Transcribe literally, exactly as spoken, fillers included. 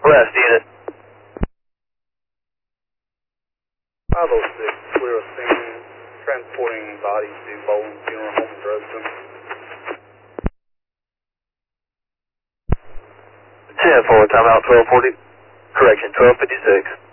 West unit. five oh six, clear a scene, transporting bodies to Bowling Funeral Home in Dresden. ten four, timeout twelve forty. Correction, twelve fifty-six.